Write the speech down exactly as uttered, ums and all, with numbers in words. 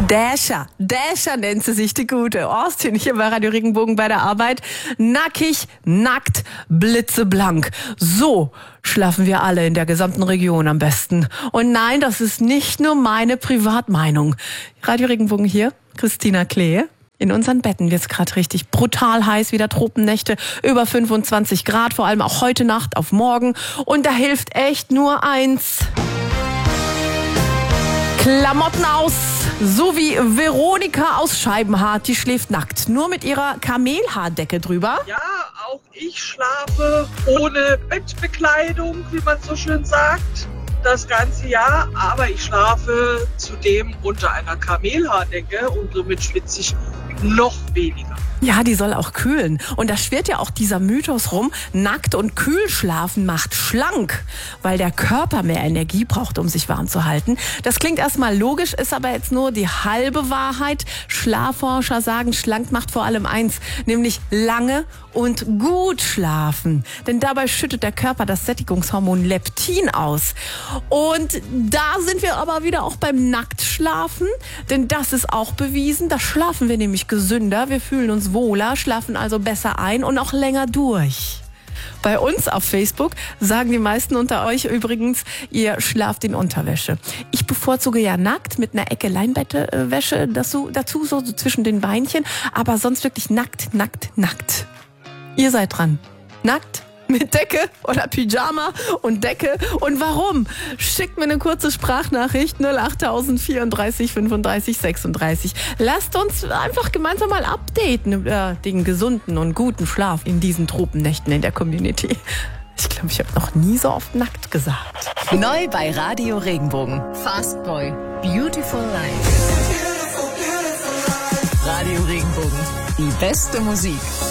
Dasher, Dasher nennt sie sich, die gute. Austin hier bei Radio Regenbogen bei der Arbeit. Nackig, nackt, blitzeblank. So schlafen wir alle in der gesamten Region am besten. Und nein, das ist nicht nur meine Privatmeinung. Radio Regenbogen hier, Christina Klee. In unseren Betten wird's gerade richtig brutal heiß, wieder Tropennächte, über fünfundzwanzig Grad, vor allem auch heute Nacht auf morgen. Und da hilft echt nur eins. Klamotten aus, so wie Veronika aus Scheibenhardt, die schläft nackt, nur mit ihrer Kamelhaardecke drüber. Ja, auch ich schlafe ohne Bettbekleidung, wie man so schön sagt, das ganze Jahr. Aber ich schlafe zudem unter einer Kamelhaardecke und somit schwitze ich noch weniger. Ja, die soll auch kühlen. Und da schwirrt ja auch dieser Mythos rum, nackt und kühl schlafen macht schlank, weil der Körper mehr Energie braucht, um sich warm zu halten. Das klingt erstmal logisch, ist aber jetzt nur die halbe Wahrheit. Schlafforscher sagen, schlank macht vor allem eins, nämlich lange und gut schlafen. Denn dabei schüttet der Körper das Sättigungshormon Leptin aus. Und da sind wir aber wieder auch beim Nacktschlafen, denn das ist auch bewiesen. Da schlafen wir nämlich gesünder, wir fühlen uns wohler, schlafen also besser ein und auch länger durch. Bei uns auf Facebook sagen die meisten unter euch übrigens, ihr schlaft in Unterwäsche. Ich bevorzuge ja nackt mit einer Ecke Leinbettwäsche dazu, dazu so, so zwischen den Beinchen, aber sonst wirklich nackt, nackt, nackt. Ihr seid dran. Nackt? Mit Decke oder Pyjama und Decke. Und warum? Schickt mir eine kurze Sprachnachricht null acht vierunddreißig fünfunddreißig sechsunddreißig. Lasst uns einfach gemeinsam mal updaten über den gesunden und guten Schlaf in diesen Tropennächten in der Community. Ich glaube, ich habe noch nie so oft nackt gesagt. Neu bei Radio Regenbogen. Fast Boy. Beautiful Life. Radio Regenbogen. Die beste Musik.